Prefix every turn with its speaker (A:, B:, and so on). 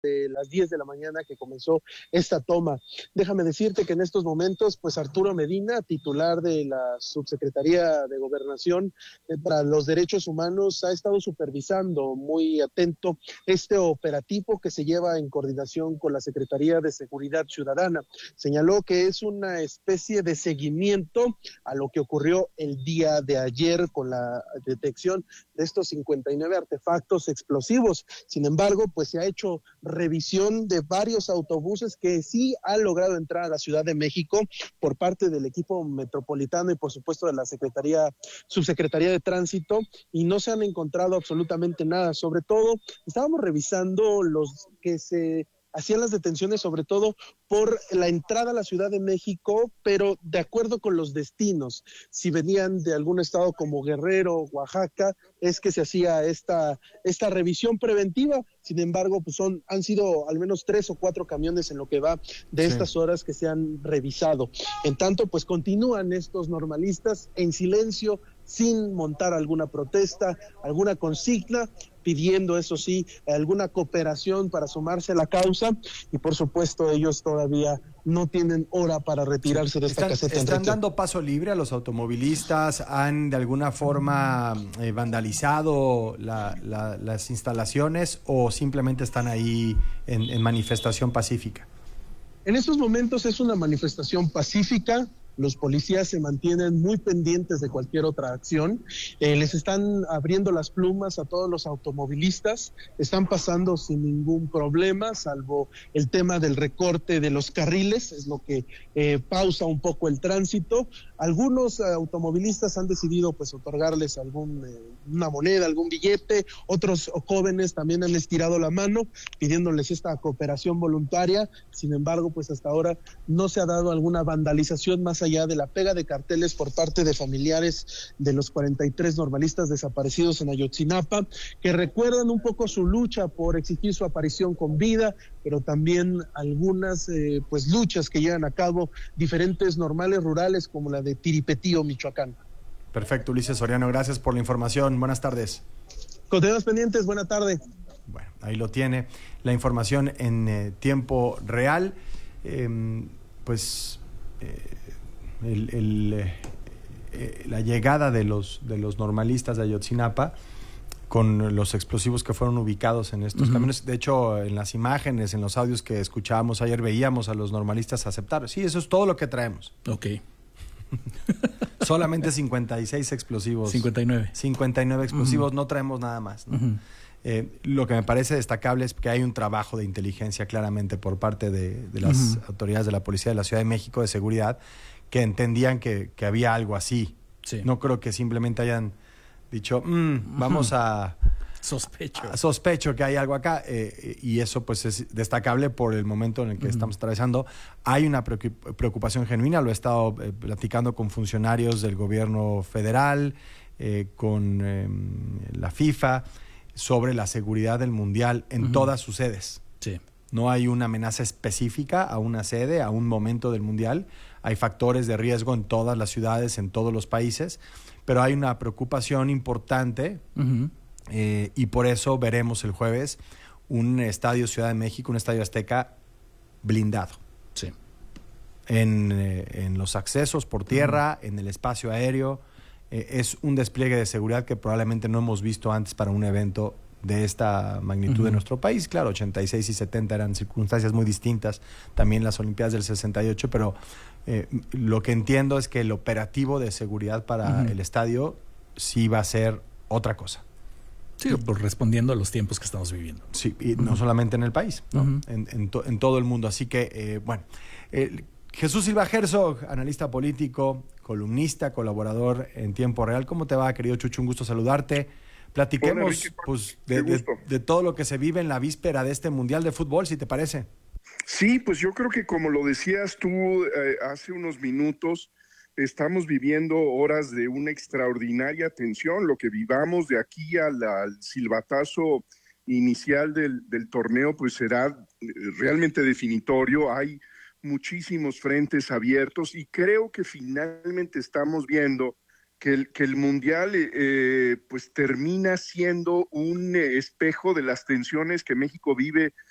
A: de las 10 de la mañana que comenzó esta toma. Déjame decirte que en estos momentos, pues Arturo Medina, titular de la Subsecretaría de Gobernación para los Derechos Humanos, ha estado supervisando muy atento este operativo que se lleva en coordinación con la Secretaría de Seguridad Ciudadana. Señaló que es una especie de seguimiento a lo que ocurrió el día de ayer con la detección de estos 59 artefactos explosivos. Sin embargo, pues se ha hecho revisión de varios autobuses que sí han logrado entrar a la Ciudad de México por parte del equipo metropolitano y por supuesto de la Subsecretaría de Tránsito, y no se han encontrado absolutamente nada. Sobre todo, estábamos revisando los que se hacían las detenciones, sobre todo por la entrada a la Ciudad de México, pero de acuerdo con los destinos. Si venían de algún estado como Guerrero, Oaxaca, es que se hacía esta revisión preventiva. Sin embargo, pues han sido al menos 3 o 4 camiones en lo que va de estas horas que se han revisado. En tanto, pues continúan estos normalistas en silencio, sin montar alguna protesta, alguna consigna, pidiendo, eso sí, alguna cooperación para sumarse a la causa, y por supuesto ellos todavía no tienen hora para retirarse de esta caseta.
B: ¿Están dando paso libre a los automovilistas? ¿Han de alguna forma vandalizado las instalaciones o simplemente están ahí en manifestación pacífica?
A: En estos momentos es una manifestación pacífica. Los policías se mantienen muy pendientes de cualquier otra acción. Les están abriendo las plumas a todos los automovilistas. Están pasando sin ningún problema, salvo el tema del recorte de los carriles, es lo que pausa un poco el tránsito. Algunos automovilistas han decidido pues otorgarles una moneda, algún billete. Otros jóvenes también han estirado la mano pidiéndoles esta cooperación voluntaria. Sin embargo, pues hasta ahora no se ha dado alguna vandalización más allá de la pega de carteles por parte de familiares de los 43 normalistas desaparecidos en Ayotzinapa, que recuerdan un poco su lucha por exigir su aparición con vida, pero también algunas pues luchas que llevan a cabo diferentes normales rurales como la de Tiripetío, Michoacán.
B: Perfecto, Ulises Soriano, gracias por la información. Buenas tardes.
A: Continuamos pendientes, buena tarde.
B: Bueno, ahí lo tiene, la información en tiempo real. La llegada de los normalistas de Ayotzinapa con los explosivos que fueron ubicados en estos camiones. De hecho, en las imágenes, en los audios que escuchábamos ayer, veíamos a los normalistas aceptar. Sí, eso es todo lo que traemos.
C: Ok.
B: Solamente 56 explosivos. 59 explosivos, no traemos nada más, ¿no? Lo que me parece destacable es que hay un trabajo de inteligencia claramente por parte de las autoridades de la Policía de la Ciudad de México de seguridad, que entendían que había algo así. Sí. No creo que simplemente hayan dicho, vamos a... Sospecho que hay algo acá, y eso pues es destacable por el momento en el que estamos atravesando. Hay una preocupación genuina, lo he estado platicando con funcionarios del gobierno federal, con la FIFA, sobre la seguridad del Mundial en todas sus sedes.
C: Sí.
B: No hay una amenaza específica a una sede, a un momento del Mundial. Hay factores de riesgo en todas las ciudades, en todos los países, pero hay una preocupación importante y por eso veremos el jueves un estadio Ciudad de México, un estadio Azteca blindado.
C: Sí.
B: En los accesos por tierra, en el espacio aéreo. Es un despliegue de seguridad que probablemente no hemos visto antes para un evento de esta magnitud de nuestro país. Claro, 86 y 70 eran circunstancias muy distintas, también las Olimpiadas del 68, pero lo que entiendo es que el operativo de seguridad para el estadio sí va a ser otra cosa.
C: Sí, pues respondiendo a los tiempos que estamos viviendo.
B: Sí, y no solamente en el país, ¿no? En todo el mundo. Así que, Jesús Silva Herzog, analista político, columnista, colaborador en tiempo real. ¿Cómo te va, querido Chucho? Un gusto saludarte. Platiquemos de todo lo que se vive en la víspera de este Mundial de Fútbol, si te parece.
D: Sí, pues yo creo que como lo decías tú hace unos minutos, estamos viviendo horas de una extraordinaria tensión. Lo que vivamos de aquí al silbatazo inicial del torneo, pues será realmente definitorio. Hay muchísimos frentes abiertos y creo que finalmente estamos viendo que el Mundial pues termina siendo un espejo de las tensiones que México vive